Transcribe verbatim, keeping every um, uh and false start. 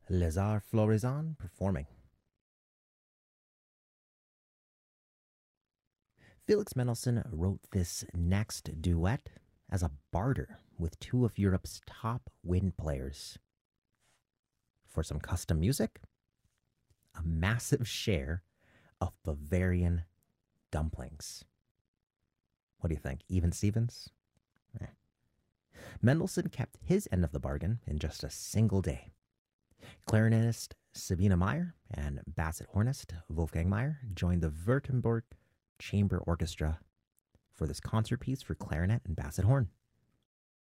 Lézard Florizon performing. Felix Mendelssohn wrote this next duet as a barter with two of Europe's top wind players. For some custom music, a massive share of Bavarian dumplings. What do you think? Even Stevens? Eh. Mendelssohn kept his end of the bargain in just a single day. Clarinetist Sabine Meyer and basset hornist Wolfgang Meyer joined the Württemberg Chamber Orchestra for this concert piece for clarinet and basset horn.